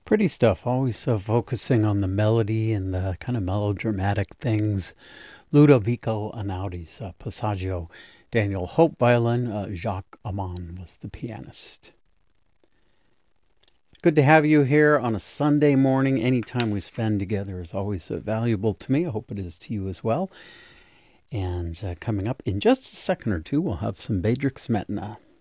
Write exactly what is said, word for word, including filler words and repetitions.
Pretty stuff, always uh, focusing on the melody and uh, kind of melodramatic things. Ludovico Einaudí's uh, Passaggio, Daniel Hope violin, uh, Jacques Amon was the pianist. Good to have you here on a Sunday morning. Any time we spend together is always uh, valuable to me. I hope it is to you as well. And uh, coming up in just a second or two, we'll have some Bedřich Smetana.